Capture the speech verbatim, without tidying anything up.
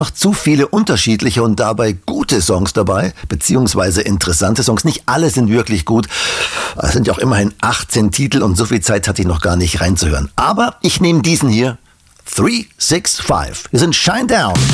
noch zu viele unterschiedliche und dabei gute Songs dabei, beziehungsweise interessante Songs. Nicht alle sind wirklich gut. Es sind ja auch immerhin achtzehn Titel und so viel Zeit hatte ich noch gar nicht reinzuhören. Aber ich nehme diesen hier, three six five. Wir sind Shinedown.